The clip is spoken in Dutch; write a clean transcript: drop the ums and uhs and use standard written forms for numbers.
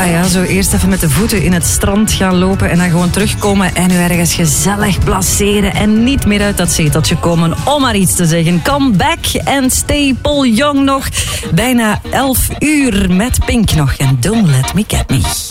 ja, zo eerst even met de voeten in het strand gaan lopen en dan gewoon terugkomen en u ergens gezellig placeren en niet meer uit dat zeteltje komen, om maar iets te zeggen. Come back and stay Paul Young nog. Bijna 11 uur met Pink nog en Don't Let Me Get Me.